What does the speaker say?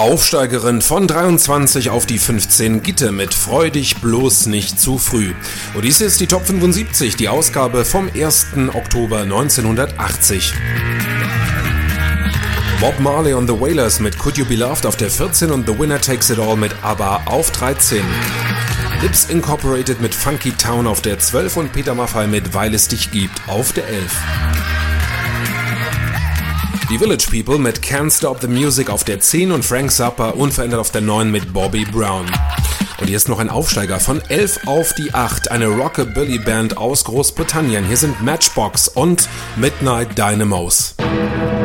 Aufsteigerin von 23 auf die 15, Gitte mit Freu dich bloß nicht zu früh. Und dies ist die Top 75, die Ausgabe vom 1. Oktober 1980. Bob Marley und the Wailers mit Could You Be Loved auf der 14 und The Winner Takes It All mit ABBA auf 13. Lips Incorporated mit Funky Town auf der 12 und Peter Maffay mit Weil es dich gibt auf der 11. Die Village People mit Can't Stop the Music auf der 10 und Frank Zappa unverändert auf der 9 mit Bobby Brown. Und hier ist noch ein Aufsteiger von 11 auf die 8, eine Rockabilly-Band aus Großbritannien. Hier sind Matchbox und Midnight Dynamos.